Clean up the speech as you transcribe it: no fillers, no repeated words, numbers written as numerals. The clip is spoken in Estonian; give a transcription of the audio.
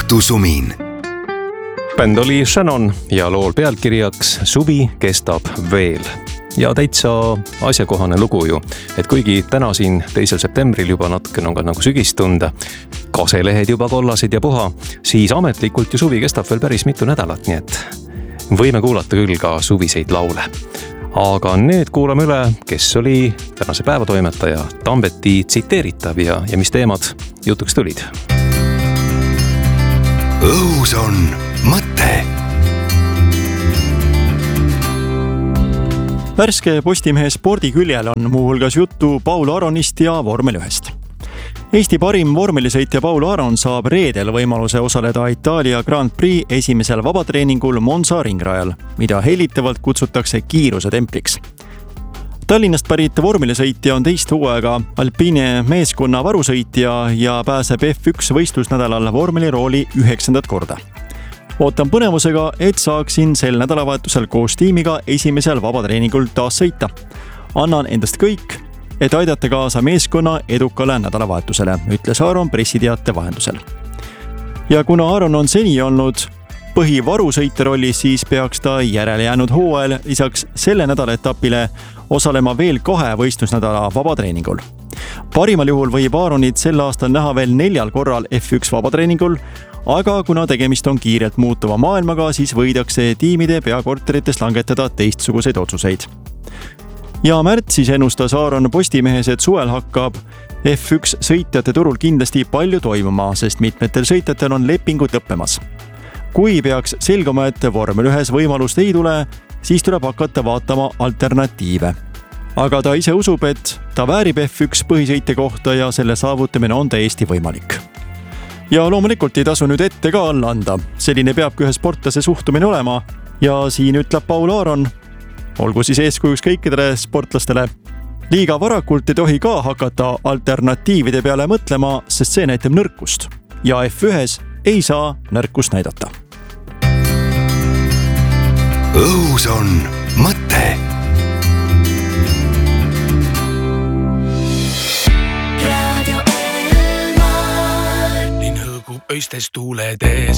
õhtusumin. Bänd oli Shannon ja lool pealkirjaks Suvi kestab veel. Ja täitsa asjakohane lugu ju, et kuigi täna siin 2. septembril juba natukene on ka nagu sügistunda, kaselehed juba kollased ja puha, siis ametlikult ju suvi kestab veel päris mitu nädalat, nii et võime kuulata küll ka suviseid laule. Aga nüüd kuulame üle, kes oli tänase päevatoimetaja Tambeti tsiteeritav ja mis teemad jutuks tulid. Õhus on mõte. Värske Postimehe spordiküljel on muuhulgas juttu Paul Aronist ja vormel 1. Eesti parim vormelisõitja Paul Aron saab reedel võimaluse osaleda Itaalia Grand Prix esimesel vabatreeningul Monza ringrajal, mida hellitavalt kutsutakse kiiruse templiks. Tallinnast pärit vormelisõitja on teist hooaega Alpine meeskonna varusõitja ja pääseb F1 võistlusnädalal vormelirooli 9. korda. Ootan põnevusega, et saaksin sel nädalavahetusel koos tiimiga esimesel vabatreeningul taas sõita. Annan endast kõik, et aidata kaasa meeskonna edukale nädalavahetusele, ütles Aron pressiteate vahendusel. Ja kuna Aron on seni olnud põhivarusõitja rollis, siis peaks ta järele jäänud hooajal lisaks selle nädala etapile osalema veel 2 võistlusnädala vabatreeningul. Parimal juhul võib Aronit sel aastal näha veel 4 korral F1 vabatreeningul, aga kuna tegemist on kiirelt muutuva maailmaga, siis võidakse tiimide peakorterites langetada teistsuguseid otsuseid. Ja märtsis ennustas Aron Postimehes, et suvel hakkab F1 sõitjate turul kindlasti palju toimuma, sest mitmetel sõitjatel on lepingud lõppemas. Kui peaks selguma, et vormel 1 võimalust ei tule, siis tuleb hakata vaatama alternatiive. Aga ta ise usub, et ta väärib F1 põhisõitja kohta ja selle saavutamine on täiesti võimalik. Ja loomulikult ei tasu nüüd ette ka alla anda. Selline peabki ühe sportlase suhtumine olema ja siin ütleb Paul Aron, olgu siis eeskujuks kõikidele sportlastele. Liiga varakult ei tohi ka hakata alternatiivide peale mõtlema, sest see näitab nõrkust. Ja F1 ei saa nõrkust näidata. Õhus on mõte. Öistes tuuledes.